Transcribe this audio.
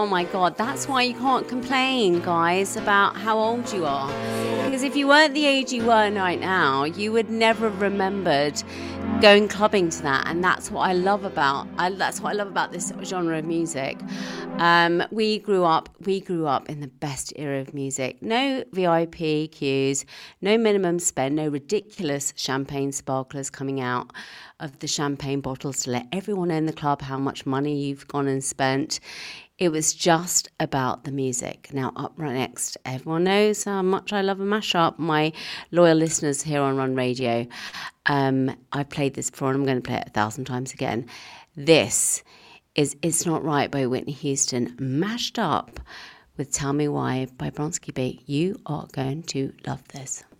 Oh my God, that's why you can't complain, guys, about how old you are. Because if you weren't the age you were right now, you would never have remembered going clubbing to that. And that's what I love about this genre of music. We grew up in the best era of music. No VIP queues, no minimum spend, no ridiculous champagne sparklers coming out of the champagne bottles to let everyone in the club how much money you've gone and spent. It was just about the music. Now, up right next, everyone knows how much I love a mashup. My loyal listeners here on Run Radio. I played this before and I'm going to play it 1,000 times again. This is It's Not Right by Whitney Houston, mashed up with Tell Me Why by Bronski Beat. You are going to love this.